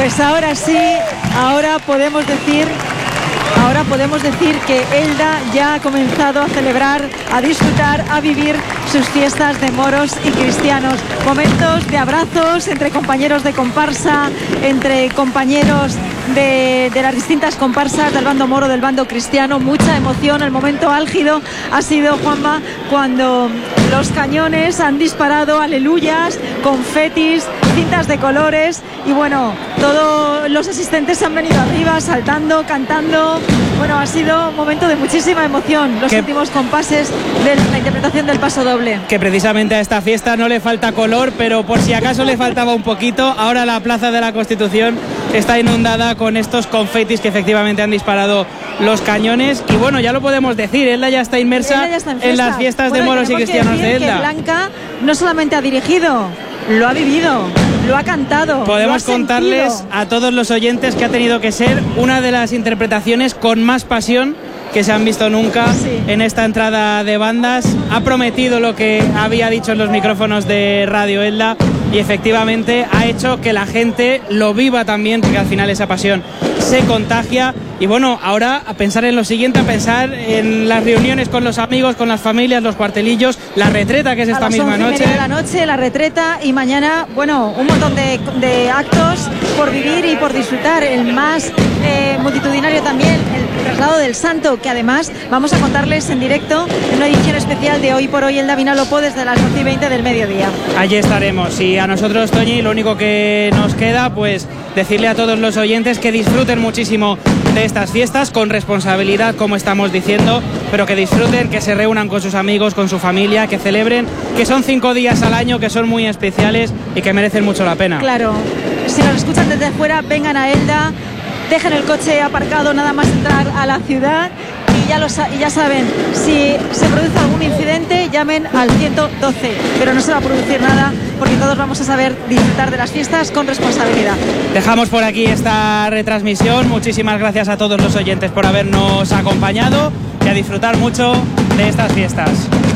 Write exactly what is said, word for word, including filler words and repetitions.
Pues ahora sí, ahora podemos decir, ahora podemos decir que Elda ya ha comenzado a celebrar, a disfrutar, a vivir sus fiestas de moros y cristianos. Momentos de abrazos entre compañeros de comparsa, entre compañeros de, de las distintas comparsas del bando moro, del bando cristiano. Mucha emoción. El momento álgido ha sido, Juanma, cuando los cañones han disparado aleluyas, confetis, cintas de colores y bueno, todos los asistentes han venido arriba saltando, cantando. Bueno, ha sido un momento de muchísima emoción, los últimos compases de la interpretación del paso doble. Que precisamente a esta fiesta no le falta color, pero por si acaso le faltaba un poquito, ahora la Plaza de la Constitución está inundada con estos confetis que efectivamente han disparado los cañones. Y bueno, ya lo podemos decir, Elda ya está inmersa ya está en, en las fiestas bueno, de moros y cristianos de Elda. Que Blanca no solamente ha dirigido, lo ha vivido, lo ha cantado. Podemos lo ha contarles sentido. a todos los oyentes que ha tenido que ser una de las interpretaciones con más pasión que se han visto nunca sí. en esta entrada de bandas. Ha prometido lo que había dicho en los micrófonos de Radio Elda y efectivamente ha hecho que la gente lo viva también, porque al final esa pasión se contagia. Y bueno, ahora a pensar en lo siguiente, a pensar en las reuniones con los amigos, con las familias, los cuartelillos, la retreta que es esta misma noche. A las once y media de la noche, la retreta, y mañana, bueno, un montón de, de actos por vivir y por disfrutar. El más eh, multitudinario también, el traslado del Santo, que además vamos a contarles en directo en una edición especial de Hoy por Hoy Elda Vinalopó desde las doce y veinte del mediodía. Allí estaremos y a nosotros, Toñi, lo único que nos queda, pues decirle a todos los oyentes que disfruten muchísimo de estas fiestas con responsabilidad, como estamos diciendo, pero que disfruten, que se reúnan con sus amigos, con su familia, que celebren, que son cinco días al año, que son muy especiales y que merecen mucho la pena. Claro, si nos escuchan desde fuera, vengan a Elda, dejen el coche aparcado nada más entrar a la ciudad y ya, lo, y ya saben, si se produce algún incidente, llamen al ciento doce, pero no se va a producir nada porque todos vamos a saber disfrutar de las fiestas con responsabilidad. Dejamos por aquí esta retransmisión. Muchísimas gracias a todos los oyentes por habernos acompañado y a disfrutar mucho de estas fiestas.